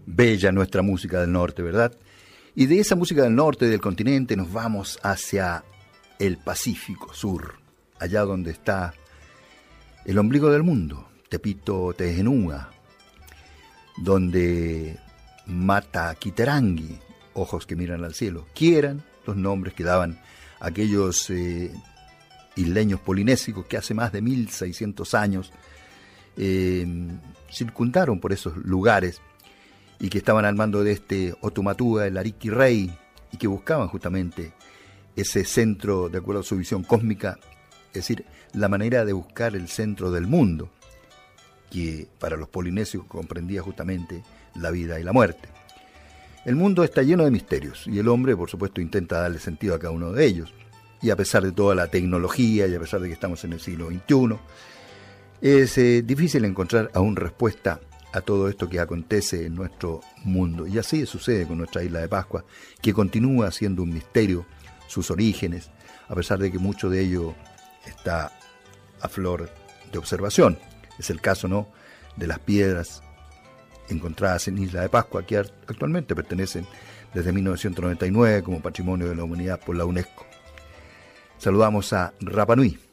Bella nuestra música del norte, ¿verdad? Y de esa música del norte del continente nos vamos hacia el Pacífico Sur, allá donde está el ombligo del mundo, Tepito Tejenúa, donde Mata Quiterangui, ojos que miran al cielo, quieran los nombres que daban aquellos isleños polinésicos que hace más de 1600 años circundaron por esos lugares y que estaban al mando de este Otumatúa, el Ariqui Rey, y que buscaban justamente ese centro, de acuerdo a su visión cósmica, es decir, la manera de buscar el centro del mundo, que para los polinesios comprendía justamente la vida y la muerte. El mundo está lleno de misterios, y el hombre, por supuesto, intenta darle sentido a cada uno de ellos. Y a pesar de toda la tecnología, y a pesar de que estamos en el siglo XXI, es difícil encontrar aún respuesta a todo esto que acontece en nuestro mundo. Y así sucede con nuestra isla de Pascua, que continúa siendo un misterio sus orígenes, a pesar de que mucho de ello está a flor de observación. Es el caso, ¿no?, de las piedras encontradas en Isla de Pascua, que actualmente pertenecen desde 1999 como Patrimonio de la Humanidad por la UNESCO. Saludamos a Rapa Nui.